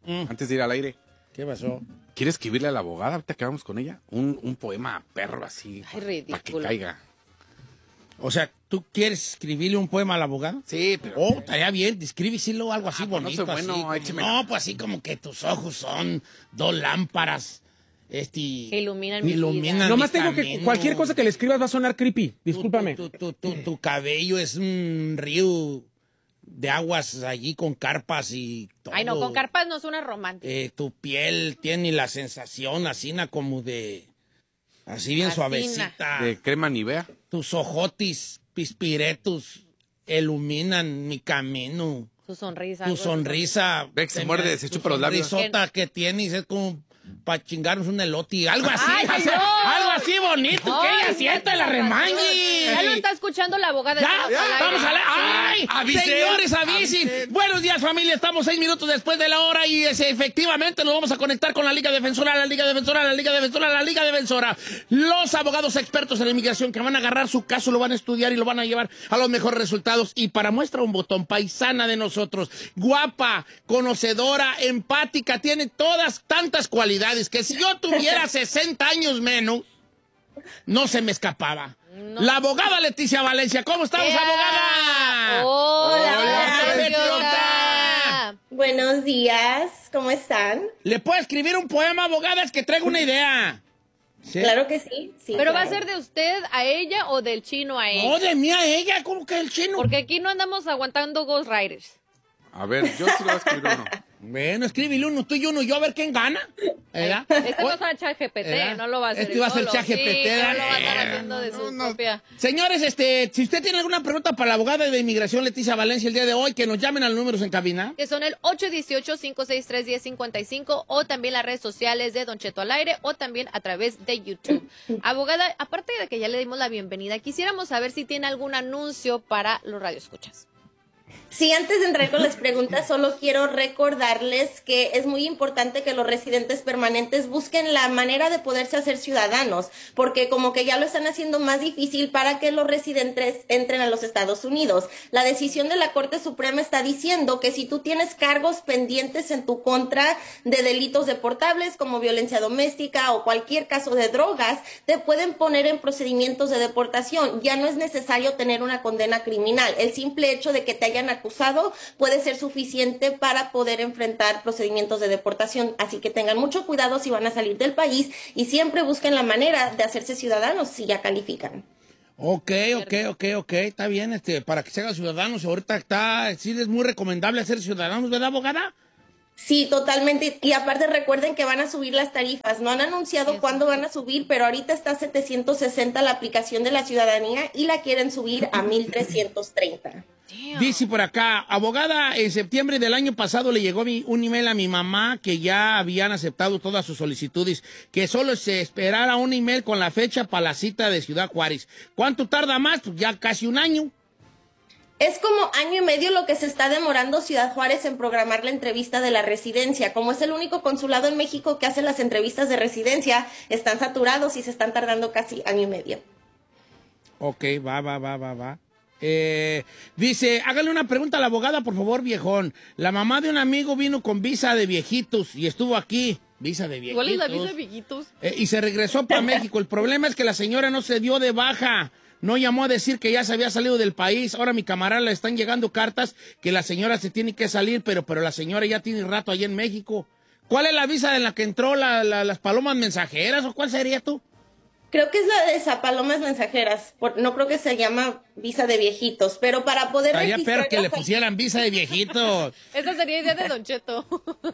antes de ir al aire. ¿Qué pasó? ¿Quiere escribirle a la abogada ahorita que vamos con ella? Un poema perro así. Ay, Para que ridículo. caiga. O sea, ¿tú quieres escribirle un poema al abogado? Sí, pero... Oh, estaría bien, escríbeselo algo así pues no bonito. soy bueno, así como- échemela. no, pues así como que tus ojos son dos lámparas. Que iluminan mi iluminan Nomás mi tengo que... camino. Cualquier cosa que le escribas va a sonar creepy. Discúlpame. Tu cabello es un río de aguas allí con carpas y todo. Ay, no, con carpas no suena romántico. Tu piel tiene la sensación así como de... Así bien Asina. suavecita. De crema Nivea. Tus ojotis pispiretos iluminan mi camino. Su sonrisa. Tu algo sonrisa. Ve que se muerde, se tu chupa los labios. sonrisota que tienes es como para chingarnos un elote. Algo así. Ay, o sea, no. algo así bonito que Ay, ella sienta la remangui. Ya lo está escuchando la abogada. Ya, vamos a la... ¡Ay! Avisen. Señores, avisen. Buenos días, familia. Estamos 6 minutos después de la hora y efectivamente nos vamos a conectar con la Liga Defensora, la Liga Defensora, la Liga Defensora, la Liga Defensora. Los abogados expertos en inmigración que van a agarrar su caso, lo van a estudiar y lo van a llevar a los mejores resultados. Y para muestra un botón, paisana de nosotros, guapa, conocedora, empática, tiene todas tantas cualidades que si yo tuviera 60 años menos, no se me escapaba. No. La abogada Leticia Valencia. ¿Cómo estamos, abogada? Hola, Leticia. Buenos días, ¿cómo están? ¿Le puedo escribir un poema, abogada? Es que traigo una idea. ¿Sí? Claro que sí. ¿Pero va a claro. ser de usted a ella o del chino a ella? No, de mí a ella, ¿cómo que el chino? Porque aquí no andamos aguantando Ghost Riders. A ver, yo sí le voy a escribir uno. Bueno, escríbele uno, tú y uno, yo a ver quién gana. ¿Verdad? Este no es Oye, ChatGPT, ¿verdad? no lo va a hacer. Este va a ser solo. ChatGPT, Sí, no lo va a estar ¿verdad? haciendo de su propia. Señores, si usted tiene alguna pregunta para la abogada de inmigración Leticia Valencia el día de hoy, que nos llamen a los números en cabina. Que son el 818-563-1055 o también las redes sociales de Don Cheto al aire o también a través de YouTube. Abogada, aparte de que ya le dimos la bienvenida, quisiéramos saber si tiene algún anuncio para los radioescuchas. Sí, antes de entrar con las preguntas, solo quiero recordarles que es muy importante que los residentes permanentes busquen la manera de poderse hacer ciudadanos, porque como que ya lo están haciendo más difícil para que los residentes entren a los Estados Unidos. La decisión de la Corte Suprema está diciendo que si tú tienes cargos pendientes en tu contra de delitos deportables como violencia doméstica o cualquier caso de drogas, te pueden poner en procedimientos de deportación. Ya no es necesario tener una condena criminal. El simple hecho de que te hayan acusado puede ser suficiente para poder enfrentar procedimientos de deportación. Así que tengan mucho cuidado si van a salir del país y siempre busquen la manera de hacerse ciudadanos si ya califican. Ok, está bien, para que se hagan ciudadanos, ahorita sí es muy recomendable hacer ciudadanos, ¿verdad, abogada? Sí, totalmente. Y aparte recuerden que van a subir las tarifas. No han anunciado cuándo van a subir, pero ahorita está a 760 la aplicación de la ciudadanía y la quieren subir a 1,330. Dice por acá, abogada, en septiembre del año pasado le llegó un email a mi mamá que ya habían aceptado todas sus solicitudes, que solo se esperara un email con la fecha para la cita de Ciudad Juárez. ¿Cuánto tarda más? Pues ya casi un año. Es como año y medio lo que se está demorando Ciudad Juárez en programar la entrevista de la residencia. Como es el único consulado en México que hace las entrevistas de residencia, están saturados y se están tardando casi año y medio. Ok, va. Dice, hágale una pregunta a la abogada, por favor, viejón. La mamá de un amigo vino con visa de viejitos y estuvo aquí. Visa de viejitos. ¿Cuál es la visa de viejitos? Y se regresó para México. El problema es que la señora no se dio de baja. No llamó a decir que ya se había salido del país. Ahora a mi camarada le están llegando cartas que la señora se tiene que salir, pero la señora ya tiene rato allá en México. ¿Cuál es la visa en la que entró las palomas mensajeras o cuál sería tú? Creo que es la de Zapalomas Mensajeras. No creo que se llama visa de viejitos, pero para poder Estaría registrar peor que la le pusieran visa de viejitos. Esa sería idea de Don Cheto.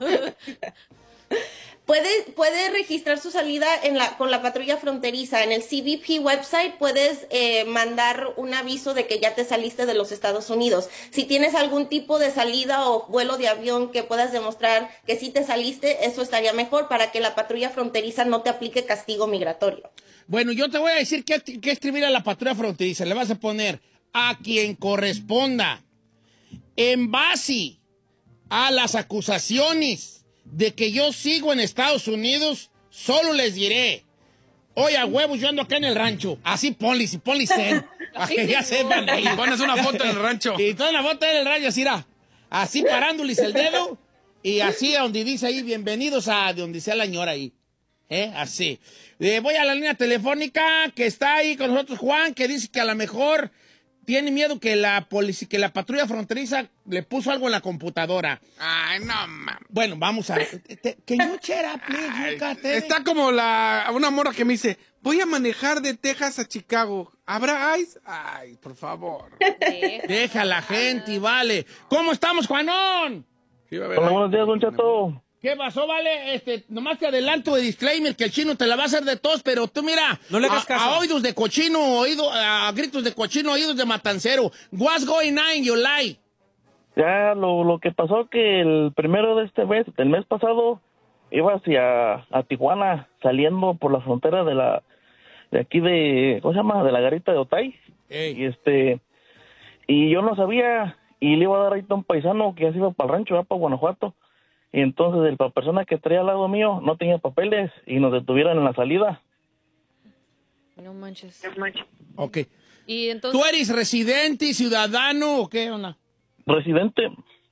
Puede registrar su salida con la patrulla fronteriza. En el CBP website puedes mandar un aviso de que ya te saliste de los Estados Unidos. Si tienes algún tipo de salida o vuelo de avión que puedas demostrar que sí te saliste, eso estaría mejor para que la patrulla fronteriza no te aplique castigo migratorio. Bueno, yo te voy a decir qué escribir a la patrulla fronteriza. Le vas a poner a quien corresponda. En base a las acusaciones de que yo sigo en Estados Unidos, solo les diré, oye, a huevos, yo ando acá en el rancho. Así ponle zen. Para que ya sepan. Y pones una foto en el rancho. Y toda una foto en el rancho, así, así parándoles el dedo. Y así, a donde dice ahí, bienvenidos a donde sea la señora ahí. Así. Voy a la línea telefónica que está ahí con nosotros, Juan, que dice que a lo mejor tiene miedo que la patrulla fronteriza le puso algo en la computadora. Ay, no, mames. Bueno, vamos a ver. Can you shut up, please? You got it. Está como una morra que me dice, voy a manejar de Texas a Chicago. ¿Habrá ice? Ay, por favor. Deja a la gente, vale. ¿Cómo estamos, Juanón? Hola, buenos días, Don Cheto. ¿Qué pasó, vale? Nomás te adelanto de disclaimer que el chino te la va a hacer de tos, pero tú mira, no le hagas caso. A oídos de cochino, a gritos de cochino, oídos de matancero. What's going on in your life? Ya, lo que pasó que el primero de este mes, el mes pasado, iba hacia Tijuana, saliendo por la frontera de aquí de, ¿cómo se llama? De la garita de Otay. Hey. Y yo no sabía, y le iba a dar ahí a un paisano que ya se iba para el rancho, ya para Guanajuato. Y entonces la persona que traía al lado mío no tenía papeles y nos detuvieron en la salida. No manches. Ok. Y entonces... ¿Tú eres residente, ciudadano o qué onda? Residente.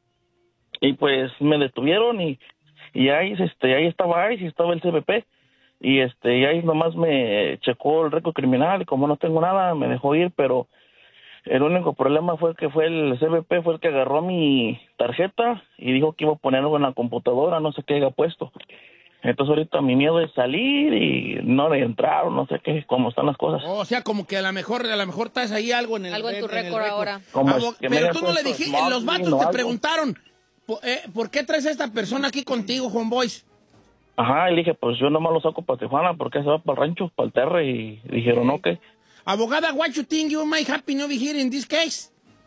Y pues me detuvieron y ahí estaba ICE y estaba el CBP. Y ahí nomás me checó el récord criminal y como no tengo nada me dejó ir, pero el único problema fue que fue el CBP, fue el que agarró mi tarjeta y dijo que iba a poner algo en la computadora, no sé qué haya puesto. Entonces ahorita mi miedo es salir y no entrar, no sé qué, cómo están las cosas. O sea, como que a lo mejor estás ahí algo en tu récord ahora. Pero tú no le dijiste, los vatos te preguntaron, ¿por qué traes a esta persona aquí contigo, Homeboys? Ajá, y le dije, pues yo nomás lo saco para Tijuana, porque se va para el rancho, para el terre, y dijeron, ok. Abogada, what you think you might happen over here in this case?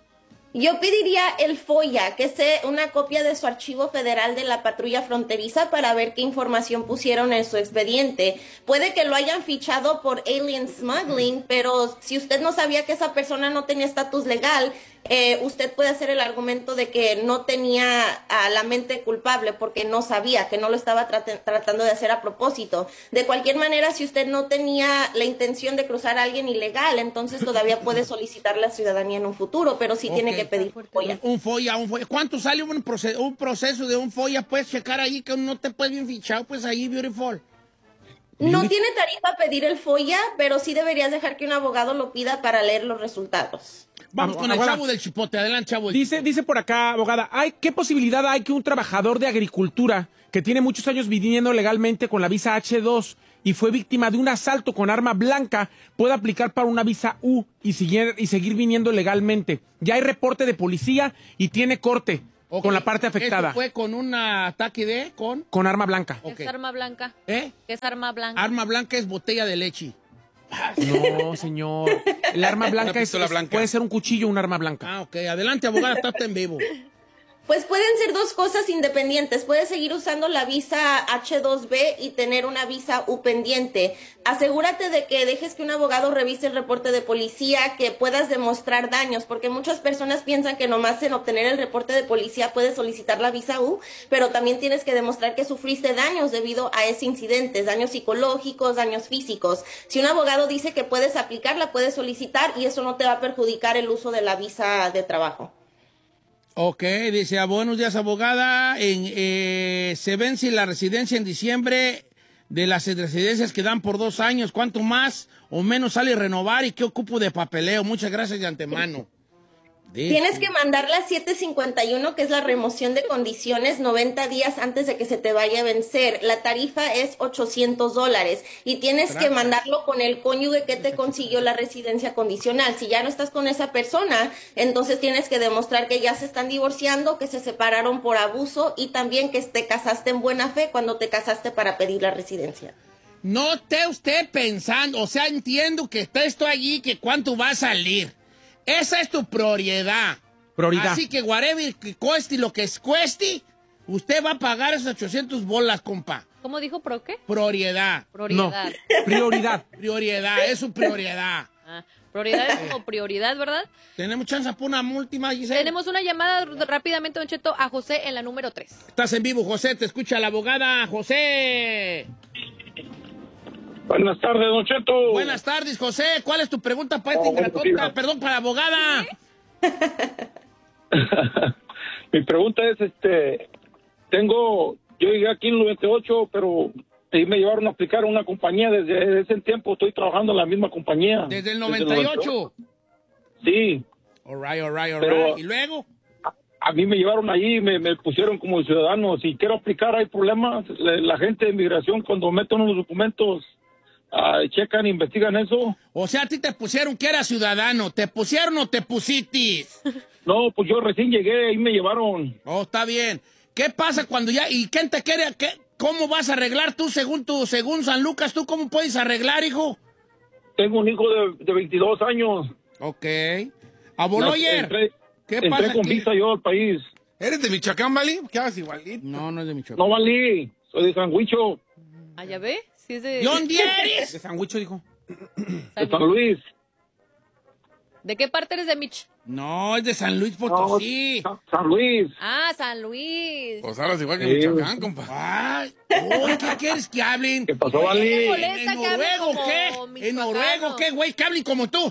Yo pediría el FOIA, que es una copia de su archivo federal de la patrulla fronteriza para ver qué información pusieron en su expediente. Puede que lo hayan fichado por alien smuggling, pero si usted no sabía que esa persona no tenía estatus legal, usted puede hacer el argumento de que no tenía a la mente culpable porque no sabía, que no lo estaba tratando de hacer a propósito. De cualquier manera, si usted no tenía la intención de cruzar a alguien ilegal, entonces todavía puede solicitar la ciudadanía en un futuro, pero sí tiene que pedir FOIA. Un FOIA. ¿Cuánto sale un proceso de un FOIA? Puedes checar ahí que no te puedes bien fichado, pues ahí, beautiful. No tiene tarifa pedir el FOIA, pero sí deberías dejar que un abogado lo pida para leer los resultados. Vamos con el chavo del chipote. Adelante, chavo. Dice por acá, abogada, ¿qué posibilidad hay que un trabajador de agricultura que tiene muchos años viviendo legalmente con la visa H2 y fue víctima de un asalto con arma blanca pueda aplicar para una visa U y seguir viniendo legalmente? Ya hay reporte de policía y tiene corte con la parte afectada. ¿Esto fue con un ataque con arma blanca? ¿Qué es arma blanca? ¿Qué es arma blanca? Arma blanca es botella de leche. No, señor. El arma blanca puede ser un cuchillo o un arma blanca. Ok. Adelante, abogada, está en vivo. Pues pueden ser dos cosas independientes. Puedes seguir usando la visa H2B y tener una visa U pendiente. Asegúrate de que dejes que un abogado revise el reporte de policía, que puedas demostrar daños, porque muchas personas piensan que nomás en obtener el reporte de policía puedes solicitar la visa U, pero también tienes que demostrar que sufriste daños debido a ese incidente, daños psicológicos, daños físicos. Si un abogado dice que puedes aplicarla, puedes solicitar y eso no te va a perjudicar el uso de la visa de trabajo. Ok, dice, buenos días, abogada. Se vence la residencia en diciembre de las residencias que dan por 2 años. ¿Cuánto más o menos sale renovar y qué ocupo de papeleo? Muchas gracias de antemano. Tienes que mandar la 751, que es la remoción de condiciones, 90 días antes de que se te vaya a vencer. La tarifa es $800 y tienes que mandarlo con el cónyuge que te consiguió la residencia condicional. Si ya no estás con esa persona, entonces tienes que demostrar que ya se están divorciando, que se separaron por abuso y también que te casaste en buena fe cuando te casaste para pedir la residencia. No esté usted pensando, o sea, entiendo que está esto allí, que cuánto va a salir. Esa es tu prioridad. Así que whatever que cueste lo que cueste, usted va a pagar esos 800 bolas, compa. ¿Cómo dijo qué? Prioridad. No, prioridad. Prioridad, es su prioridad. Prioridad es como prioridad, ¿verdad? ¿Tenemos chance para una última, Giselle? Tenemos una llamada rápidamente, Don Cheto, a José en la número 3. Estás en vivo, José, te escucha la abogada. José. Buenas tardes, Don Cheto. Buenas tardes, José. ¿Cuál es tu pregunta para para la abogada? Mi pregunta es, Yo llegué aquí en el 98, pero ahí me llevaron a aplicar a una compañía. Desde ese tiempo estoy trabajando en la misma compañía. ¿Desde el 98? Sí. All right. Pero- ¿Y luego? A mí me llevaron allí, me pusieron como ciudadano. Si quiero aplicar, hay problemas. La gente de inmigración, cuando meten unos documentos, checan, investigan eso. O sea, a ti te pusieron que eras ciudadano. ¿Te pusieron o te pusitis? No, pues yo recién llegué, ahí me llevaron. Oh, está bien. ¿Qué pasa cuando ya... ¿Y quién te quiere? ¿Cómo vas a arreglar tú según San Lucas? ¿Tú cómo puedes arreglar, hijo? Tengo un hijo de 22 años. Ok. Aboloyer. ¿Qué Entré pasa con aquí? visa yo al país. ¿Eres de Michoacán, Vali? ¿Qué haces igualito? No es de Michoacán. No valí, soy de San Huicho, Ah, ¿ya ve? Sí es de... ¿Dónde eres? De sandwicho, dijo. de San Luis. ¿De qué parte eres de Mich? No, es de San Luis Potosí. San Luis. Ah, San Luis. Pues hablas igual que Sí. Michoacán, compa. Ay, ¿qué quieres que hablen? ¿Qué pasó, ¿Qué Vali? te molesta ¿En que hablen noruego como qué? ¿En michoacanos? noruego qué, güey? Que hablen como tú.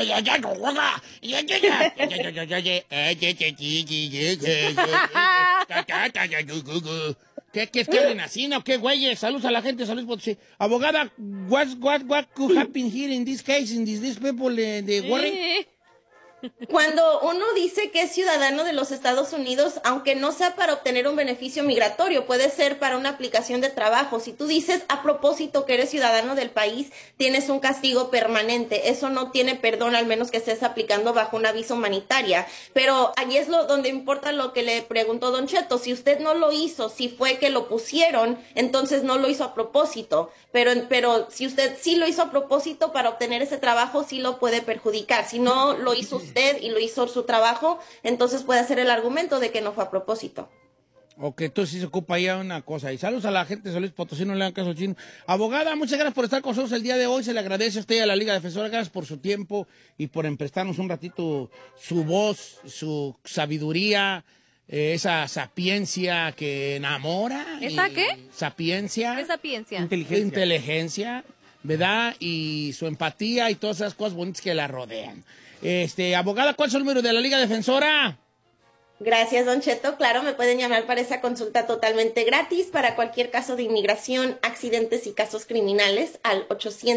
¿Qué es que hablen así, no? ¿Qué, güey? Saludos a la gente, saludos Potosí. Abogada, what could happen here in this case, in these people, the Warren? Cuando uno dice que es ciudadano de los Estados Unidos, aunque no sea para obtener un beneficio migratorio, puede ser para una aplicación de trabajo. Si tú dices a propósito que eres ciudadano del país, tienes un castigo permanente. Eso no tiene perdón, al menos que estés aplicando bajo una visa humanitaria. Pero ahí es donde importa lo que le preguntó Don Cheto. Si usted no lo hizo, si fue que lo pusieron, entonces no lo hizo a propósito. Pero si usted sí lo hizo a propósito para obtener ese trabajo, sí lo puede perjudicar. Si no lo hizo usted y lo hizo su trabajo, entonces puede hacer el argumento de que no fue a propósito. Ok, entonces sí se ocupa ya una cosa. Y saludos a la gente de San Luis Potosí, no le hagan caso al chino. Abogada, muchas gracias por estar con nosotros el día de hoy. Se le agradece a usted y a la Liga Defensora. Gracias por su tiempo y por emprestarnos un ratito su voz, su sabiduría, esa sapiencia que enamora. ¿Esa y qué? Sapiencia. ¿Qué sapiencia? Inteligencia, ¿verdad? Y su empatía y todas esas cosas bonitas que la rodean. Abogada, ¿cuál es el número de la Liga Defensora? Gracias, Don Cheto. Claro, me pueden llamar para esa consulta totalmente gratis para cualquier caso de inmigración, accidentes y casos criminales al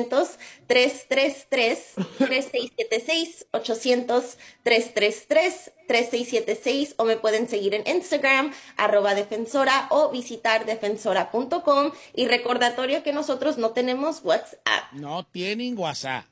800-333-3676, 800-333-3676, o me pueden seguir en Instagram, @defensora, o visitar defensora.com. Y recordatorio que nosotros no tenemos WhatsApp. No tienen WhatsApp.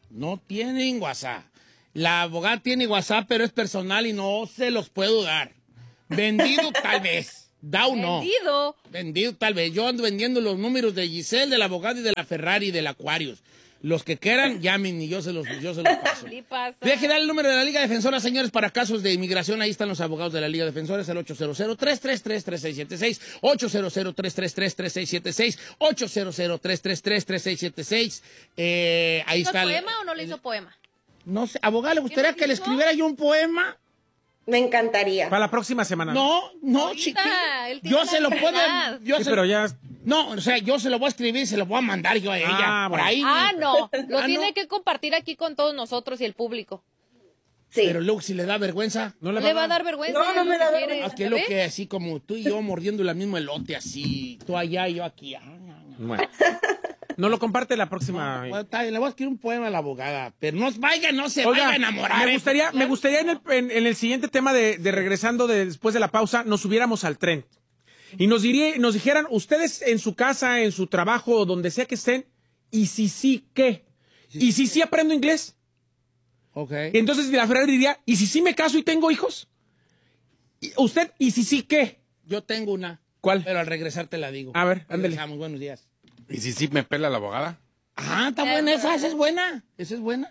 La abogada tiene WhatsApp, pero es personal y no se los puedo dar. Vendido tal vez. Da o no. Vendido tal vez. Yo ando vendiendo los números de Giselle, del abogado y de la Ferrari y del Aquarius. Los que quieran, llamen y yo se los paso. Deje dar el número de la Liga Defensora, señores, para casos de inmigración. Ahí están los abogados de la Liga Defensora. Es el 800-333-3676, 800-333-3676, 800-333-3676. Ahí ¿Hizo está. poema o no le hizo poema? No sé, abogada, ¿le gustaría que le escribiera yo un poema? Me encantaría. Para la próxima semana. No, Ahorita, chiquita. él tiene Yo se lo puedo. enfermedad. Yo Sí, se- pero ya... No, o sea, yo se lo voy a escribir y se lo voy a mandar yo a ella. Por bueno. ahí. No. Lo Ah, tiene ¿no? que compartir aquí con todos nosotros y el público. Sí. Pero luego, si le da vergüenza. No Le va a dar vergüenza. No, no me da vergüenza. Es que es lo que así como tú y yo mordiendo el mismo elote, así. Tú allá y yo aquí. Bueno. No lo comparte la próxima. Bueno, está bien, le voy a escribir un poema a la abogada. Pero no se vaya Oiga, a enamorar. me gustaría en el siguiente tema de regresando después de la pausa, nos subiéramos al tren. Y nos dijeran, ustedes en su casa, en su trabajo, donde sea que estén, y si sí, ¿qué? ¿Y si sí aprendo inglés? Ok. Entonces la Ferrari diría, ¿y si sí me caso y tengo hijos? ¿Usted, y si sí, qué? Yo tengo una. ¿Cuál? Pero al regresar te la digo. A ver, ándale. Regresamos, buenos días. ¿Y si sí me pela la abogada? Ah, está buena esa es buena. Esa es buena.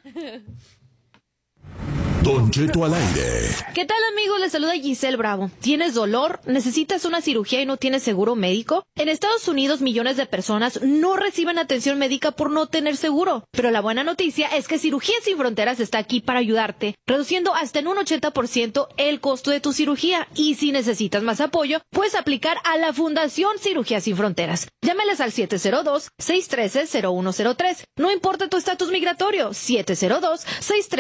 Don Cheto al aire. ¿Qué tal, amigos? Les saluda Giselle Bravo. ¿Tienes dolor? ¿Necesitas una cirugía y no tienes seguro médico? En Estados Unidos, millones de personas no reciben atención médica por no tener seguro. Pero la buena noticia es que Cirugías Sin Fronteras está aquí para ayudarte, reduciendo hasta en un 80% el costo de tu cirugía. Y si necesitas más apoyo, puedes aplicar a la Fundación Cirugías Sin Fronteras. Llámales al 702-613-0103. No importa tu estatus migratorio,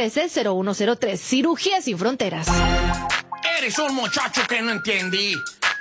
702-613-0103. Cirugía Sin Fronteras. Eres un muchacho que no entendí.